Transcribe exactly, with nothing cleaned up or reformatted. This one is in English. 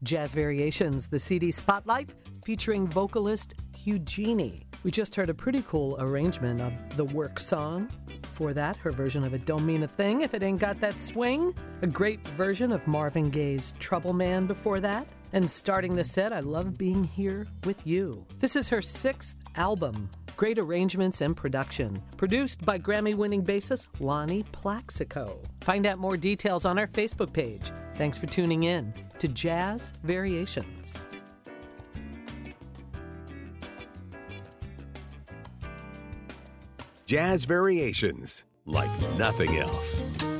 Jazz Variations, the C D Spotlight, featuring vocalist Eugenie. We just heard a pretty cool arrangement of the work song. Before that, her version of It Don't Mean a Thing If It Ain't Got That Swing. A great version of Marvin Gaye's Trouble Man before that. And starting the set, I Love Being Here With You. This is her sixth album. Great arrangements and production. Produced by Grammy-winning bassist Lonnie Plaxico. Find out more details on our Facebook page. Thanks for tuning in to Jazz Variations. Jazz Variations, like nothing else.